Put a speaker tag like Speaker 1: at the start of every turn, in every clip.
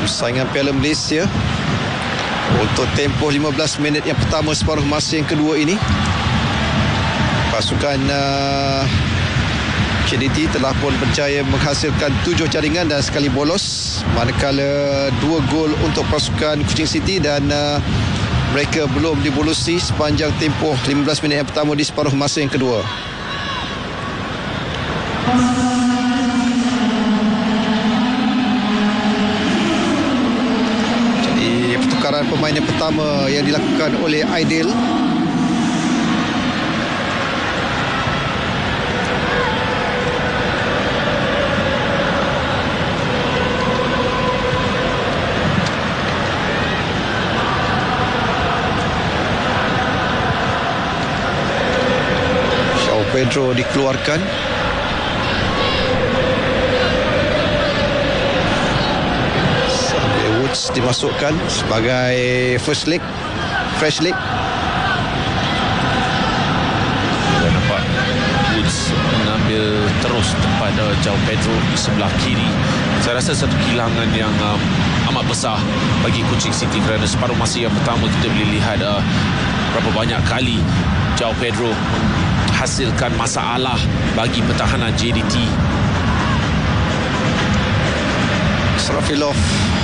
Speaker 1: persaingan Piala Malaysia untuk tempoh 15 minit yang pertama separuh masa yang kedua ini. Pasukan JDT telah pun berjaya menghasilkan 7 jaringan dan sekali bolos, manakala 2 gol untuk pasukan Kuching City dan mereka belum dibolosi sepanjang tempoh 15 minit yang pertama di separuh masa yang kedua. Jadi pertukaran pemain yang pertama yang dilakukan oleh Aidil. Pedro dikeluarkan. Sambil Woods dimasukkan sebagai fresh leg.
Speaker 2: Kita nampak Woods mengambil terus kepada João Pedro di sebelah kiri. Saya rasa satu kehilangan yang amat besar bagi Kuching City kerana separuh masa yang pertama kita boleh lihat berapa banyak kali João Pedro hasilkan masalah bagi pertahanan JDT.
Speaker 1: Srafilov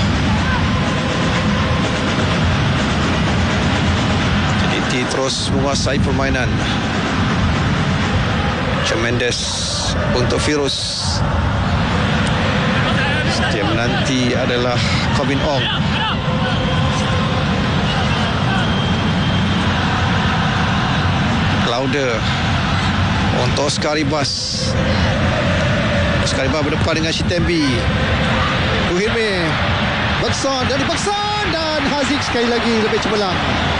Speaker 1: JDT terus menguasai permainan. Mendes untuk Firuz. Dia menanti adalah Kobin Ong. Lauder untuk Oscar Ribas. Oscar Ribas berdepan dengan Shitembi. Tuhirme Bekson dan Haziq sekali lagi lebih cemerlang.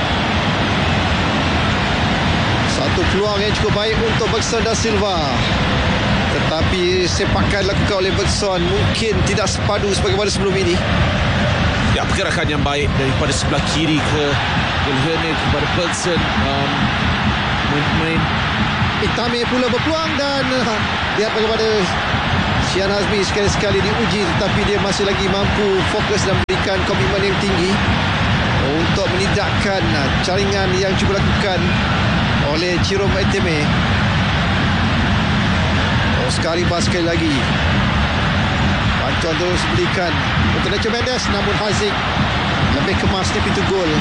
Speaker 1: Satu peluang yang cukup baik untuk Bekson dan Silva, tetapi sepakan dilakukan oleh Bekson mungkin tidak sepadu sebagaimana sebelum ini.
Speaker 2: Ya, pergerakan yang baik daripada sebelah kiri ke Gulherne kepada Bekson. Main
Speaker 1: Itame pula berpeluang dan lihat bagaimana Syian Hazmi sekali-sekali diuji, tetapi dia masih lagi mampu fokus dan memberikan komitmen yang tinggi untuk menidakkan jaringan yang cuba lakukan oleh Jerome Itame. Oscar Ribas sekali lagi, bantuan terus diberikan untuk Nacho Mendes, namun Haziq lebih kemas di pintu gol.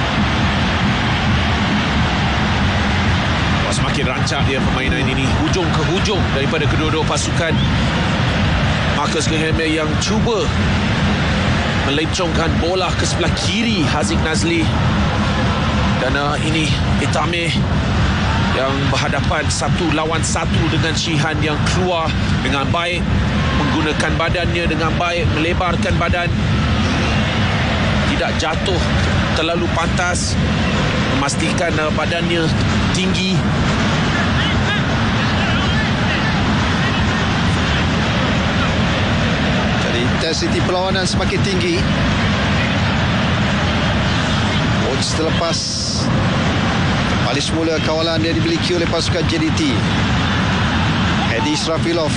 Speaker 2: Semakin rancak dia permainan ini, hujung ke hujung daripada kedua-dua pasukan. Marcus Gulherne yang cuba melencongkan bola ke sebelah kiri Haziq Nazli, dan ini Itame yang berhadapan 1 lawan 1 dengan Shihan yang keluar dengan baik, menggunakan badannya dengan baik, melebarkan badan, tidak jatuh terlalu pantas, memastikan badannya tinggi.
Speaker 1: Jadi intensiti perlawanan semakin tinggi. Woods terlepas. Kembali semula kawalan yang dimiliki oleh pasukan JDT. Edi Srafilov.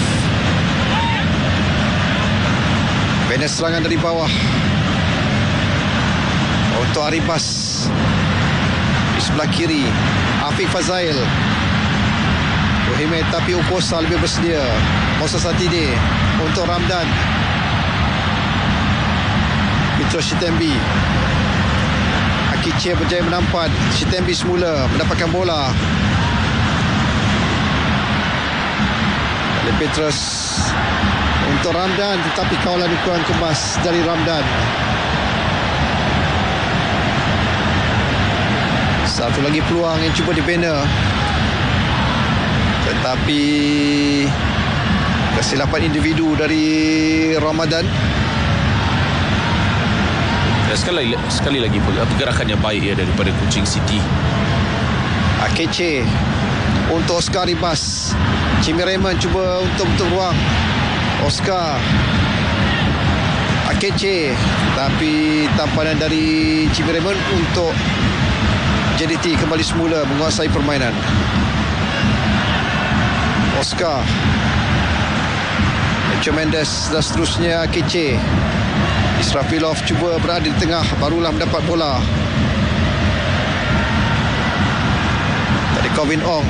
Speaker 1: Benes serangan dari bawah untuk Aribas. Di sebelah kiri Afiq Fazail. Tuhime tapi Ukosa lebih bersedia. Musa Satide untuk Ramdan. Mitro Shitembi. Akiche berjaya menampat. Shitembi semula mendapatkan bola. Oleh Petrus untuk Ramdan, tetapi kawalan kurang kemas dari Ramdan. Satu lagi peluang yang cuba dibina, tetapi kesilapan individu dari Ramadan.
Speaker 2: Dan sekali lagi pergerakan yang baik ya daripada Kuching City.
Speaker 1: Akeche untuk Oscar Ribas. Jimmy Raymond cuba untuk bentuk ruang. Oscar Akeche, tapi tampanan dari Jimmy Raymond untuk JDT kembali semula menguasai permainan. Oscar, Nacho Mendes dan seterusnya Akeche. Israfilov cuba berada di tengah, barulah mendapat bola. Tadi Kovin Ong.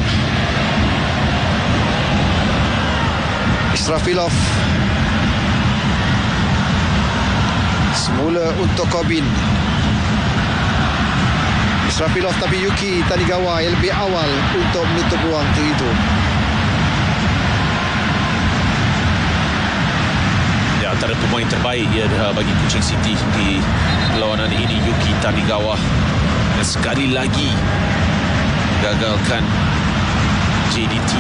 Speaker 1: Israfilov. Semula untuk Kobin. Israfilov, tapi Yuki Tanigawa yang lebih awal untuk menutup ruang itu.
Speaker 2: Antara pemain terbaik bagi Kuching City di lawanan ini, Yuki Tanigawa, dan sekali lagi gagalkan JDT.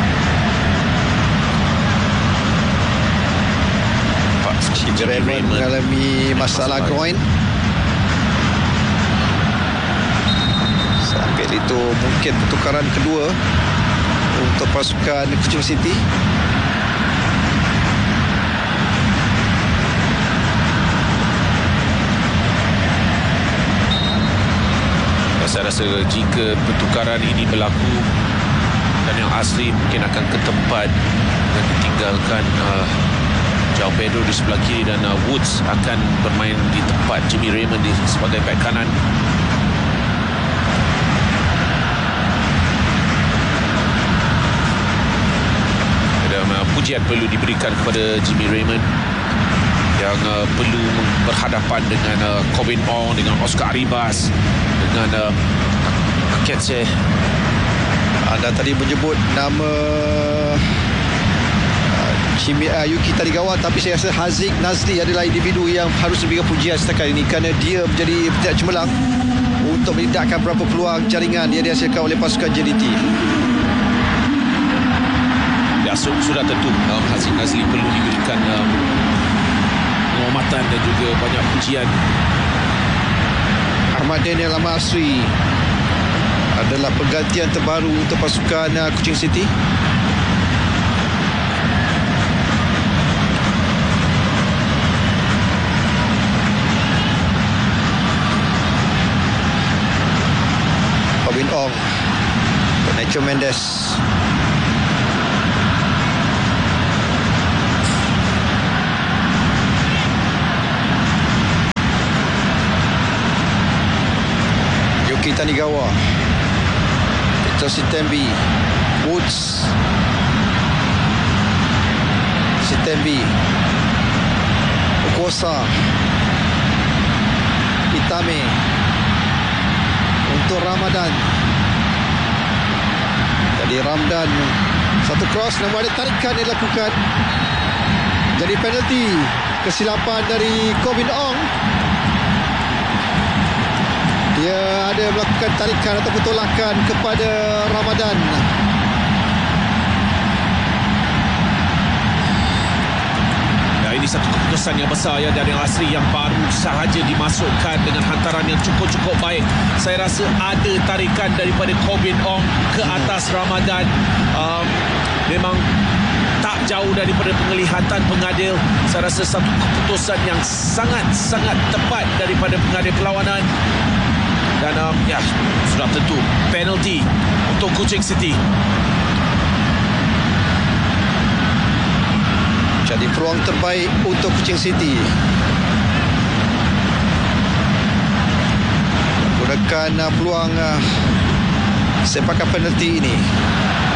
Speaker 1: Jimmy Raymond mengalami masalah groin. Sampai itu mungkin pertukaran kedua untuk pasukan Kuching City.
Speaker 2: Saya rasa jika pertukaran ini berlaku, dan yang asli mungkin akan ke tempat dan ditinggalkan João Pedro di sebelah kiri, dan Woods akan bermain di tempat Jimmy Raymond sebagai back kanan. Dan pujian perlu diberikan kepada Jimmy Raymond yang perlu berhadapan dengan Kovin Ong, dengan Oscar Arribas, dengan Aketse.
Speaker 1: Anda tadi menyebut nama Yuki Tanigawa, tapi saya rasa Haziq Nazli adalah individu yang harus diberikan pujian setakat ini, kerana dia menjadi tidak cemerlang untuk menindakkan beberapa peluang jaringan yang dihasilkan oleh pasukan JDT.
Speaker 2: Ya, sudah tentu Haziq Nazli perlu diberikan penghormatan dan juga banyak pujian.
Speaker 1: Ahmad Daniel Amasri adalah pergantian terbaru untuk pasukan Kuching City. Kovin Ong, Nacho Mendes. Yuki Tanigawa, Peter Sitembi, Woods, Sitembi, Okuosa, Itame untuk Ramadan. Jadi Ramadan, satu cross, namun ada tarikan yang dilakukan. Jadi penalti, kesilapan dari Kovin Ong. Dia ada melakukan tarikan ataupun tolakan kepada Ramadan.
Speaker 2: Ya, ini satu keputusan yang besar dari Asri yang baru sahaja dimasukkan dengan hantaran yang cukup baik. Saya rasa ada tarikan daripada Kovin Ong ke atas Ramadan. Memang tak jauh daripada penglihatan pengadil. Saya rasa satu keputusan yang sangat tepat daripada pengadil perlawanan. Dan ya, sudah tentu penalti untuk Kuching City.
Speaker 1: Jadi peluang terbaik untuk Kuching City. Gunakan peluang sepakan penalti ini.